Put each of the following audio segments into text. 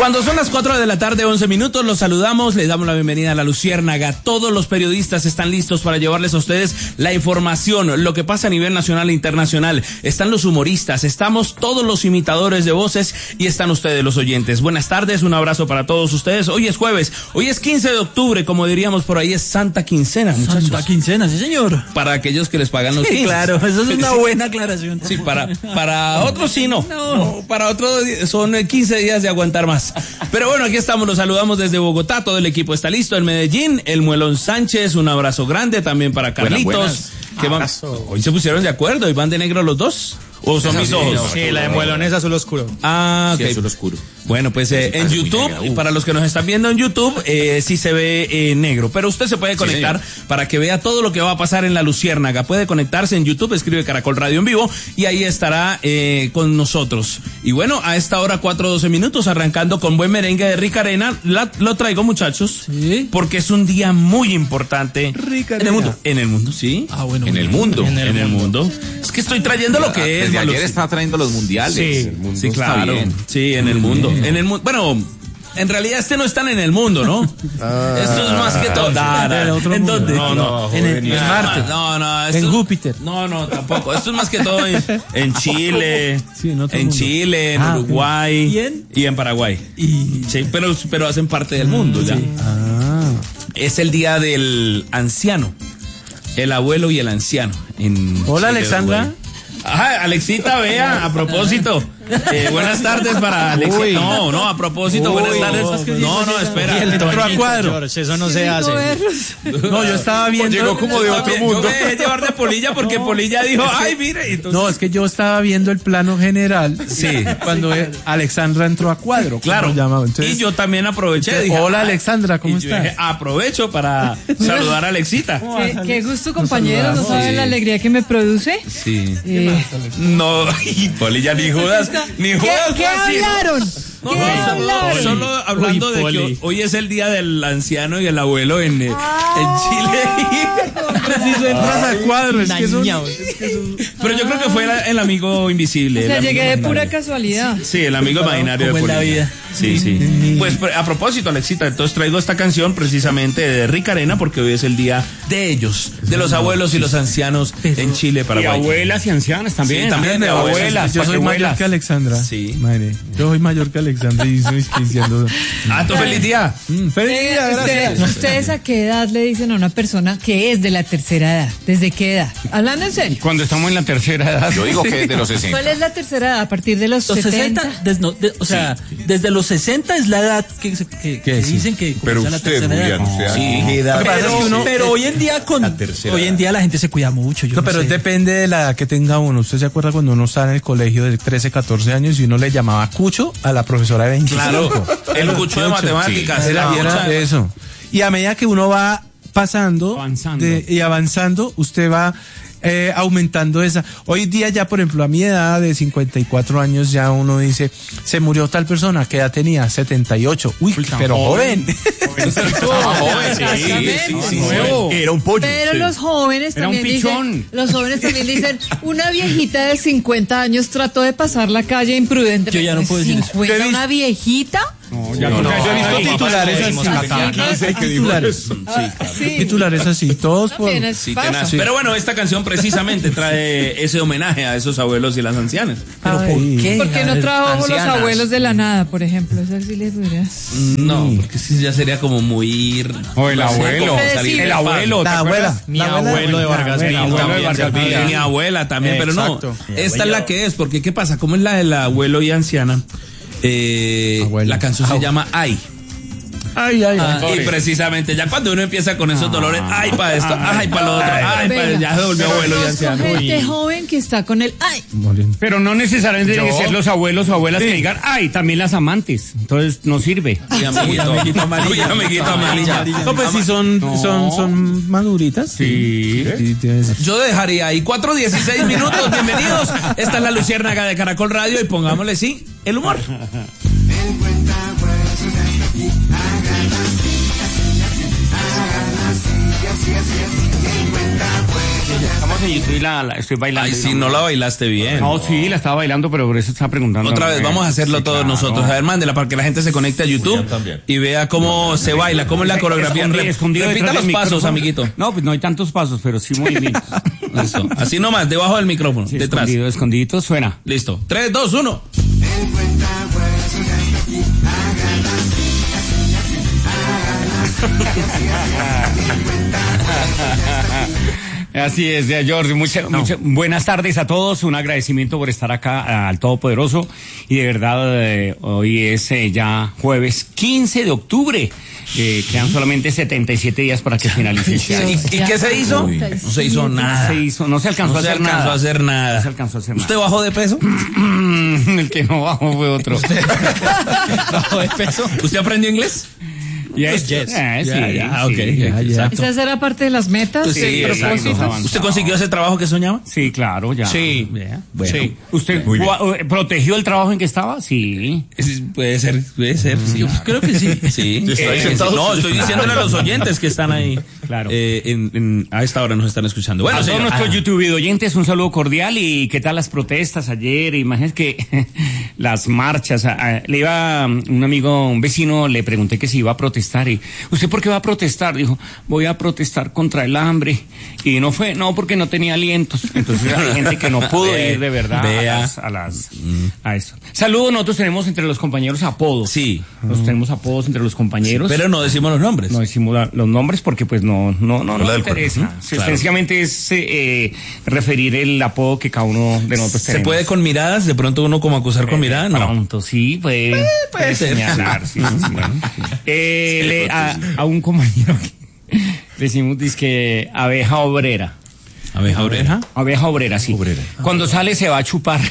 Cuando son las 4 de la tarde, 11 minutos, los saludamos, les damos la bienvenida a La Luciérnaga. Todos los periodistas están listos para llevarles a ustedes la información, lo que pasa a nivel nacional e internacional. Están los humoristas, estamos todos los imitadores de voces y están ustedes los oyentes. Buenas tardes, un abrazo para todos ustedes. Hoy es jueves, hoy es 15 de octubre, como diríamos por ahí, es Santa Quincena, muchachos. Santa Quincena, sí señor. Para aquellos que les pagan los 15. Claro, eso es una buena aclaración. Sí, para otros sí no, para otros son 15 días de aguantar más. Pero bueno, aquí estamos, los saludamos desde Bogotá, todo el equipo está listo, en Medellín, el Muelón Sánchez, un abrazo grande también para Carlitos. Buenas. Hoy se pusieron de acuerdo y van de negro los dos. ¿O son mis ojos? Sí, la de Muelón es azul oscuro. Ah, ok. Sí, azul oscuro. Bueno, pues en YouTube, y para los que nos están viendo en YouTube, sí se ve negro, pero usted se puede conectar para que vea todo lo que va a pasar en La Luciérnaga. Puede conectarse en YouTube, escribe Caracol Radio en vivo y ahí estará con nosotros. Y bueno, a esta hora 4:12 minutos, arrancando con buen merengue de Rica Arena. Lo traigo, muchachos, ¿Sí? porque es un día muy importante. Rica en el mundo. En el mundo, sí. Ah, bueno. En el mundo. En el mundo. Es que estoy trayendo lo que es. Desde ayer está trayendo los mundiales. Sí, el mundo sí, claro. Está bien. Sí, en el mundo. En el mundo. Bueno, en realidad no están en el mundo, ¿no? Esto es más que todo. ¿En dónde? No, en Marte. No. En Júpiter. No, tampoco. Esto es más que todo en Chile, Sí, en otro mundo. Chile, en Uruguay y en Paraguay. Sí, pero hacen parte del mundo ya. Sí. Es el día del anciano, el abuelo y el anciano. Hola, Chile, Alexandra. Uruguay. Ajá, Alexita, vea, a propósito. Buenas tardes para Alexita. No, a propósito, buenas tardes. No, espera. Entró a cuadro. Eso no se hace. No, yo estaba viendo. Llegó como de otro Yo mundo. me dejé llevar de Polilla porque Polilla dijo, ay, mire. Entonces, No, es que yo estaba viendo el plano general. Sí. Cuando Alexandra entró a cuadro. claro. como llamaba. Entonces, Y yo también aproveché. Dije, hola, Alexandra, ¿cómo y yo estás? dije, aprovecho para saludar a Alexita. Qué gusto, compañeros. ¿No saben la alegría que me produce? Sí. No, y Polilla ni Judas ¿Qué fue así, ¿no? hablaron? No, ¿Qué no, hablaron? solo hablando Uy, de Poli. que hoy es el día del anciano y el abuelo en Chile. Preciso entras a cuadro. Es que son... Pero yo creo que fue el amigo invisible. O sea, el amigo llegué de pura imaginario. casualidad. Sí, el amigo imaginario de como en la Polilla. vida. Sí. Pues a propósito, Alexita, entonces traigo esta canción precisamente de Rica Arena porque hoy es el día de ellos, de los abuelos y los ancianos en Chile, Y Paraguay. abuelas y ancianas también. Sí, también de abuelas. Yo soy mayor que Alexandra. Sí. Madre, yo soy mayor que Alexandra y estoy diciendo. Tu feliz día. Feliz día, gracias. ¿Ustedes a qué edad le dicen a una persona que es de la tercera edad? ¿Desde qué edad? Hablando en serio. Cuando estamos en la tercera edad. Yo digo que es de los 60. ¿Cuál es la tercera edad? ¿A partir de los 70? Desde los 60 es la edad que dicen que Pero comienza la usted, tercera Julián, edad. o sea, Sí. ¿qué edad? Pero hoy en día hoy en día la gente se cuida mucho. No, pero depende de la edad que tenga uno. ¿Usted se acuerda cuando uno estaba en el colegio de 13, 14 años y uno le llamaba cucho a la profesora de 25? Claro, el cucho de matemáticas. Era eso. Y a medida que uno va pasando Avanzando. y avanzando, usted va aumentando esa. Hoy día ya, por ejemplo, a mi edad de 54 años ya uno dice, se murió tal persona, ¿qué edad tenía? 78. Uy, pero joven. Era un pollo. Pero los jóvenes Era un también pichón. dicen, una viejita de 50 años trató de pasar la calle imprudente. Yo ya no puedo decir eso. 50, una viejita. Yo he visto titulares así. Hay titulares. Sí. Titulares así, todos por... También Sí, pasa. tenaz. Pero bueno, esta canción precisamente trae ese homenaje a esos abuelos y las ancianas. ¿Pero por qué? ¿Por qué no trabajo los Ancianas. abuelos de la nada, por ejemplo? Eso sí les podría. No, porque sí ya sería como muy... O el abuelo. salir El abuelo. ¿te La abuela. acuerdas? Mi abuelo de Vargas Villa. También, Abuelo de Vargas Villa. mi abuela también, pero no, Exacto. esta es la que es, porque ¿qué pasa? Como es la del abuelo y anciana, la canción se llama Ay. Ay. Y precisamente ya cuando uno empieza con esos dolores, ay para esto, ay para lo otro, ay para Venga. ya se volvió abuelo y Conozco anciano. gente joven que está con el ay. Pero no necesariamente tienen que ser los abuelos o abuelas que digan, ay, también las amantes. Entonces no sirve. Y amiguito amarillo. Uy, amiguito amarilla. No, pues si son maduritas. Sí. Sí, tiene que ser. Yo dejaría ahí 4:16 minutos. Bienvenidos. Esta es la Luciérnaga de Caracol Radio y pongámosle sí el humor. Estamos en YouTube y estoy bailando. Ay, sí, no la bailaste bien. No, sí, la estaba bailando, pero por eso estaba preguntando. Otra vez, vamos a hacerlo sí, todos claro. nosotros. A ver, mándela para que la gente se conecte a YouTube y vea cómo se baila, cómo es la coreografía. Escondido Repita detrás los del pasos, micrófono. amiguito. No, pues no hay tantos pasos, pero sí movimientos. Listo. Así nomás, debajo del micrófono, Sí, detrás. escondidito, suena. Listo. 3, 2, 1. Así es, de George. Muchas buenas tardes a todos. Un agradecimiento por estar acá al Todopoderoso. Y de verdad, hoy es ya jueves 15 de octubre. Quedan solamente 77 días para que finalice. ¿Y qué se hizo? No se hizo nada. No se alcanzó a hacer nada. No se alcanzó a hacer nada. ¿Usted bajó de peso? El que no bajó fue otro. ¿Bajó de peso? ¿Usted aprendió inglés? Yes. Ya, Okay. Ya. ¿Esa será parte de las metas? Sí, de exacto. propósitos? ¿Usted consiguió ese trabajo que soñaba? Sí, claro, ya. Sí. Bueno. Sí. ¿Usted protegió el trabajo en que estaba? Sí. Puede ser, sí. Creo que sí. Sí. Estoy diciéndole a los oyentes que están ahí. Claro. A esta hora nos están escuchando. Bueno, a todos señor. nuestros YouTube oyentes, un saludo cordial. ¿Y qué tal las protestas ayer? Imagínense que las marchas. Un amigo, un vecino, le pregunté que si iba a protestar. Y, ¿usted por qué va a protestar? Dijo, voy a protestar contra el hambre. Y no fue, porque no tenía alientos. Entonces hay gente que no pudo ir de verdad a eso. Saludos, nosotros tenemos entre los compañeros apodos. Sí. Nosotros tenemos apodos entre los compañeros. Pero no decimos los nombres. No decimos los nombres porque pues no me interesa. Claro. Sencillamente es referir el apodo que cada uno de nosotros tenemos. ¿Se puede con miradas? ¿De pronto uno como acusar con mirada? No. Pronto, sí, puede ser. señalar. Sí. A un compañero decimos dizque abeja obrera. ¿Abeja obrera? Abeja obrera, sí. Cuando sale se va a chupar.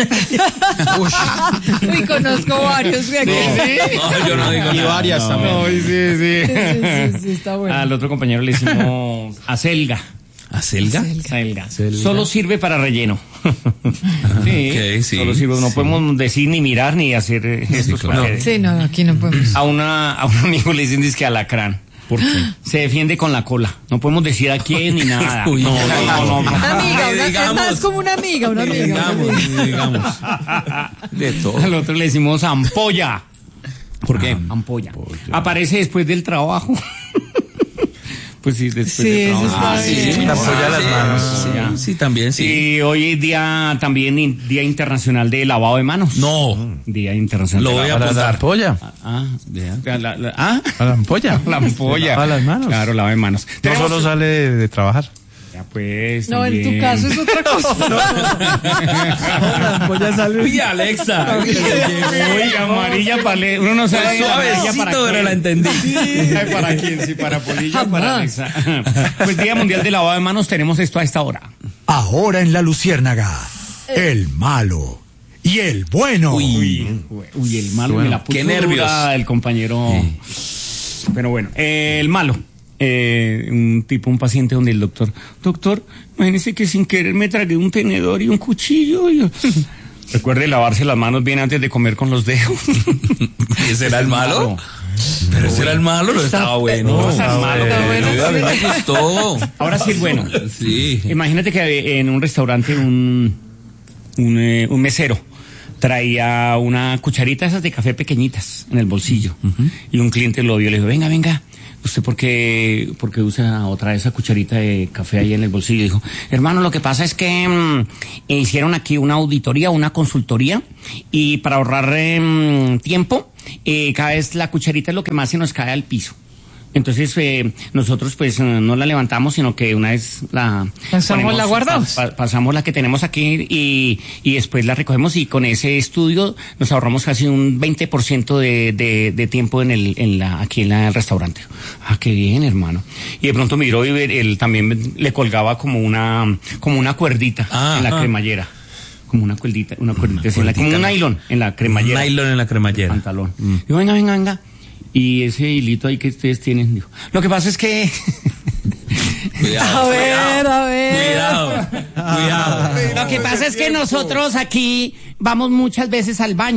Uy, conozco varios de aquí. No, yo no digo Y nada. varias también. No, sí. Sí, está bueno. Al otro compañero le decimos acelga. ¿Acelga? Acelga. Solo sirve para relleno. Ok, sí. Solo sirve, no podemos decir ni mirar ni hacer estos claro. papeles. Sí, no, aquí no podemos. A un amigo le dicen dizque alacrán. ¿Por qué? Se defiende con la cola. No podemos decir a quién ni nada. Uy, no. Una amiga, es digamos. más como una amiga. Digamos. De todo. Al otro le decimos ampolla. ¿Por qué? Ampolla. Aparece después del trabajo. Pues sí, después Sí, del eso trabajo. está bien. La apoya las manos. Sí, también, sí. Y hoy es Día Internacional de Lavado de Manos. No. Día Internacional Lo de voy a Lavado. Para la ampolla. A la ampolla. La ampolla. A las manos. Claro, lavado de manos. No Tenemos- solo sale de trabajar. Ya pues. No, en también. tu caso es otra cosa. La ampolla sale. Uy, Alexa. Uy, amarilla para uno no sabe amarilla para Suavecito, pero quién. la entendí. Ay, ¿para quién? Sí, para Polilla o para Alexa. Pues Día Mundial de Lavado de Manos tenemos esto a esta hora. Ahora en La Luciérnaga, el malo y el bueno. Uy, el malo me la puso qué nervios. dura el compañero. Pero bueno, el malo. Un paciente donde el doctor, imagínese que sin querer me tragué un tenedor y un cuchillo. Recuerde lavarse las manos bien antes de comer con los dedos. ¿Ese era el malo? Pero ese era el malo, no estaba bueno. No, está malo. Está bueno, A mí me gustó. Ahora sí el bueno. Sí. Imagínate que en un restaurante un mesero traía una cucharita esas de café pequeñitas en el bolsillo. Y un cliente lo vio y le dijo, venga, ¿usted por qué usa otra esa cucharita de café ahí en el bolsillo? Dijo, hermano, lo que pasa es que hicieron aquí una auditoría, una consultoría, y para ahorrar tiempo, cada vez la cucharita es lo que más se nos cae al piso. Entonces, nosotros pues no la levantamos, sino que una vez la Pasamos, la guardamos. Pasamos la que tenemos aquí y después la recogemos, y con ese estudio nos ahorramos casi un 20% de tiempo aquí en el restaurante. Ah, qué bien, hermano. Y de pronto miró y él también le colgaba como una cuerdita en la cremallera. Como una cuerdita, como un nylon en la cremallera. Nylon en la cremallera. Pantalón. Digo, venga. Y ese hilito ahí que ustedes tienen, dijo, lo que pasa es que... Cuidado. A ver. Cuidado. Lo que pasa es que nosotros aquí vamos muchas veces al baño.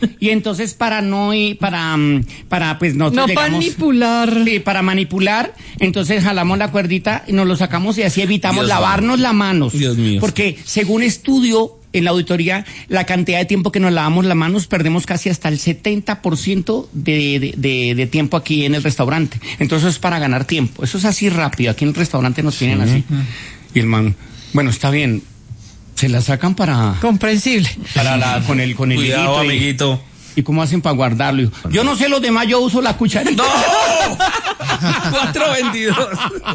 Y entonces para pues nosotros No llegamos, manipular. sí, para manipular, entonces jalamos la cuerdita y nos lo sacamos y así evitamos lavarnos las manos. Dios mío. Porque según estudio en la auditoría, la cantidad de tiempo que nos lavamos las manos, perdemos casi hasta el 70% de tiempo aquí en el restaurante. Entonces es para ganar tiempo. Eso es así rápido. Aquí en el restaurante nos tienen así. Y el man, bueno, está bien. Se la sacan para Comprensible. con el Cuidado, hilito amiguito. ¿Y cómo hacen para guardarlo? Yo no sé los demás, yo uso la cucharita. ¡No! 422.